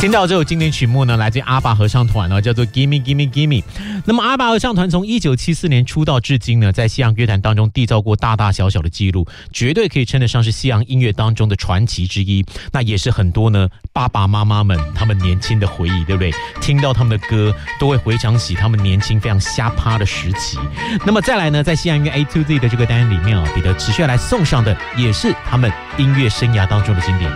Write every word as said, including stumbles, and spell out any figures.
听到这首经典曲目呢，来自阿爸合唱团呢，叫做 Gimme Gimme Gimme。那么阿爸合唱团从一九七四年出道至今呢，在西洋乐坛当中缔造过大大小小的记录，绝对可以称得上是西洋音乐当中的传奇之一。那也是很多呢爸爸妈妈们他们年轻的回忆，对不对？听到他们的歌，都会回想起他们年轻非常瞎趴的时期。那么再来呢，在西洋音乐 A to Z 的这个单元里面啊，彼得持续要来送上的，也是他们音乐生涯当中的经典。